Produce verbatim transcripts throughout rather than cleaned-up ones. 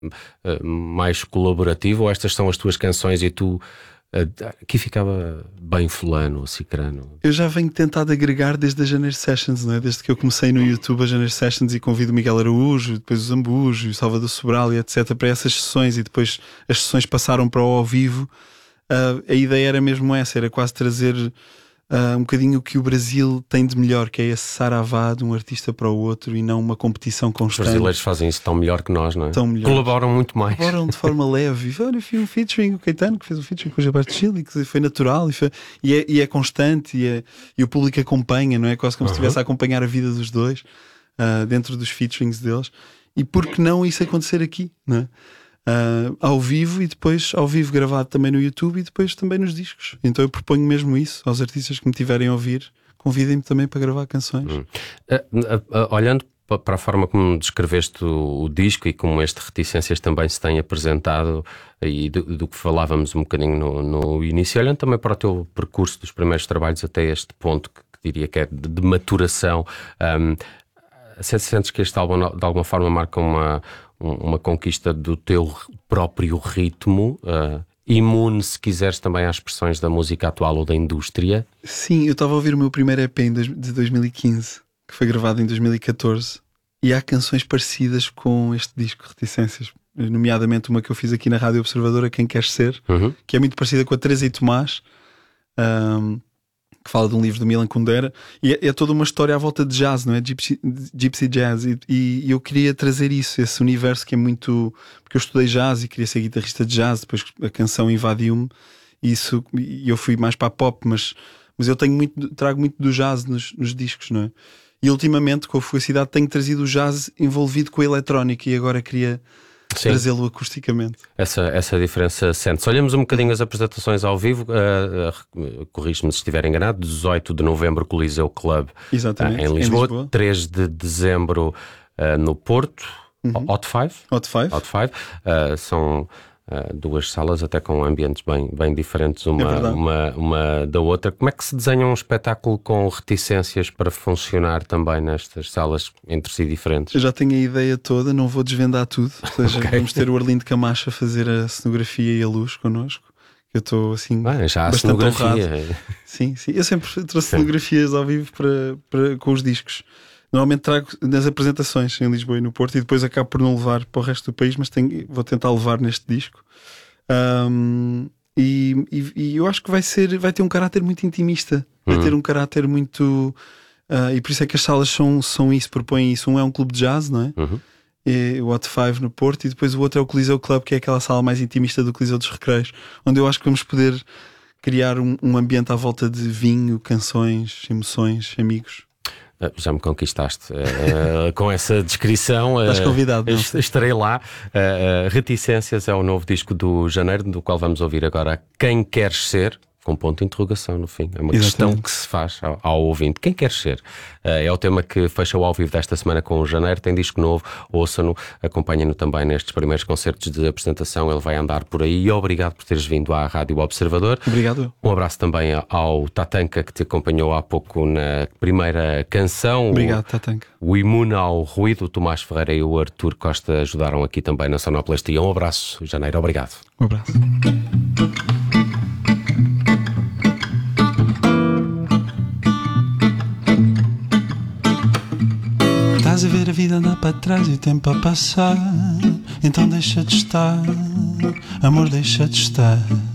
uh, mais colaborativo, ou estas são as tuas canções e tu uh, aqui ficava bem fulano ou cicrano? Eu já venho tentado agregar desde a Janeiro Sessions, não é? Desde que eu comecei no YouTube a Janeiro Sessions e convido o Miguel Araújo, depois o Zambujo, o Salvador Sobral e etcétera para essas sessões, e depois as sessões passaram para o ao vivo. Uh, a ideia era mesmo essa, era quase trazer uh, um bocadinho o que o Brasil tem de melhor, que é esse saravá de um artista para o outro e não uma competição constante. Os brasileiros fazem isso tão melhor que nós, não é? Tão melhor. Colaboram muito mais. Colaboram de forma leve. E, olha, fiz um featuring, o Caetano que fez um featuring com o Gilberto Gil e que foi natural e, foi, e, é, e é constante e, é, e o público acompanha, não é? Quase como uhum. se estivesse a acompanhar a vida dos dois uh, dentro dos featurings deles. E por que não isso acontecer aqui, não é? Uh, ao vivo, e depois ao vivo gravado também no YouTube e depois também nos discos. Então eu proponho mesmo isso aos artistas que me tiverem a ouvir, convidem-me também para gravar canções. hum. uh, uh, uh, Olhando para a forma como descreveste o, o disco e como este Reticências também se tem apresentado, e do, do que falávamos um bocadinho no, no início, olhando também para o teu percurso dos primeiros trabalhos até este ponto, que, que diria que é de, de maturação, um, sentes que este álbum de alguma forma marca uma uma conquista do teu próprio ritmo, uh, imune, se quiseres, também às expressões da música atual ou da indústria? Sim, eu estava a ouvir o meu primeiro E P de dois mil e quinze, que foi gravado em dois mil e catorze, e há canções parecidas com este disco, Reticências, nomeadamente uma que eu fiz aqui na Rádio Observadora, Quem Queres Ser, uhum. que é muito parecida com a Teresa e Tomás, um, que fala de um livro do Milan Kundera, e é, é toda uma história à volta de jazz, não é? Gypsy, gypsy jazz, e, e eu queria trazer isso, esse universo que é muito... Porque eu estudei jazz e queria ser guitarrista de jazz, depois a canção invadiu-me, e isso, e eu fui mais para a pop, mas, mas eu tenho muito, trago muito do jazz nos, nos discos, não é? E ultimamente, com a Fugacidade, tenho trazido o jazz envolvido com a eletrónica, e agora queria... trazê-lo acusticamente. Essa, essa diferença sente-se. Olhamos um bocadinho as apresentações ao vivo, uh, uh, corrijo-me se estiver enganado, dezoito de novembro Coliseu Club uh, em, Lisboa, em Lisboa, três de dezembro uh, no Porto, uhum. Hot Five. Hot Five. Hot Five. Uh, são uh, duas salas até com ambientes bem, bem diferentes uma, é uma, uma da outra. Como é que se desenha um espetáculo com reticências para funcionar também nestas salas entre si diferentes? Eu já tenho a ideia toda, não vou desvendar tudo. Ou seja, okay. Vamos ter o Arlindo Camacho a fazer a cenografia e a luz connosco. Eu estou assim ah, já há bastante cenografia. honrado. Sim, sim. Eu sempre trouxe sim. cenografias ao vivo para, para, com os discos. Normalmente trago nas apresentações em Lisboa e no Porto, e depois acabo por não levar para o resto do país, mas tenho, vou tentar levar neste disco. Um, e, e, e eu acho que vai ser, vai ter um caráter muito intimista, vai uhum. ter um caráter muito uh, e por isso é que as salas são, são isso, propõem isso. Um é um clube de jazz, não é? Uhum. E, o Hot Five no Porto, e depois o outro é o Coliseu Club, que é aquela sala mais intimista do Coliseu dos Recreios, onde eu acho que vamos poder criar um, um ambiente à volta de vinho, canções, emoções, amigos. Já me conquistaste uh, com essa descrição. Estás convidado. Uh, estarei lá. Uh, Reticências é o novo disco do Janeiro, do qual vamos ouvir agora Quem Queres Ser, com ponto de interrogação no fim. É uma Exatamente. Questão que se faz ao, ao ouvinte. Quem queres ser? Uh, é o tema que fecha o ao vivo desta semana com o Janeiro. Tem disco novo, ouça-no, acompanha-no também nestes primeiros concertos de apresentação. Ele vai andar por aí. E obrigado por teres vindo à Rádio Observador. Obrigado. Um abraço também ao Tatanka, que te acompanhou há pouco na primeira canção. Obrigado, Tatanka. O Imune ao Ruído. O Tomás Ferreira e o Artur Costa ajudaram aqui também na sonoplastia. Um abraço, Janeiro. Obrigado. Um abraço. Estás a ver a vida andar para trás e o tempo a passar, então deixa de estar, amor, deixa de estar.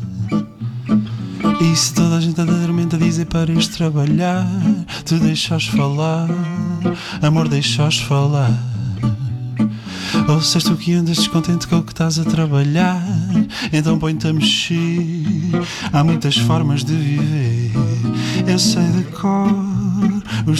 E se toda a gente anda dormente a dizer para ires trabalhar, tu deixas falar, amor, deixas falar. Ou se és tu que andas descontente com o que estás a trabalhar, então põe-te a mexer, há muitas formas de viver. Eu sei de cor